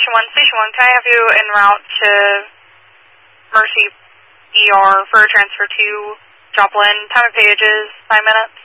Station 1. Station 1, can I have you en route to Mercy ER for a transfer to Joplin? Time of page is 5 minutes.